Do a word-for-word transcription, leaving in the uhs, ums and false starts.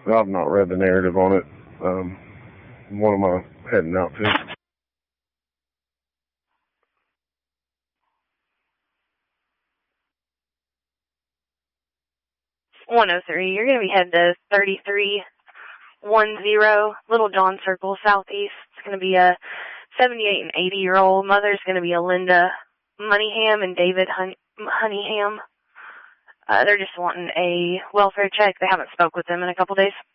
I've not read the narrative on it. Um, one of my heading out to. one oh three, you're going to be heading to thirty-three ten Little John Circle Southeast. It's going to be a seventy-eight and eighty year old. Mother's going to be a Linda Moneyham and David Hun- Honeyham. Uh, they're just wanting a welfare check. They haven't spoke with them in a couple days.